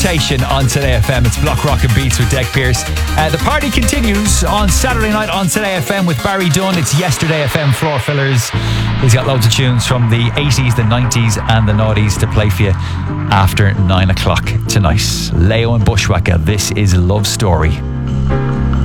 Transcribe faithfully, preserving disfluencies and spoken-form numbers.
Temptation on Today F M. It's Block Rock and Beats with Deck Pierce. Uh, the party continues on Saturday night on Today F M with Barry Dunn. It's Yesterday F M Floor Fillers. He's got loads of tunes from the eighties, the nineties and the noughties to play for you after nine o'clock tonight. Leo and Bushwhacker, this is Love Story.